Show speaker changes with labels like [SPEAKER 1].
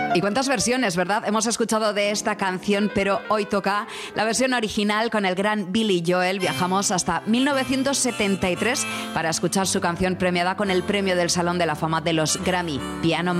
[SPEAKER 1] Y cuántas versiones, ¿verdad? Hemos escuchado de esta canción, pero hoy toca la versión original con el gran Billy Joel. Viajamos hasta 1973 para escuchar su canción premiada con el premio del Salón de la Fama de los Grammy, Piano Man.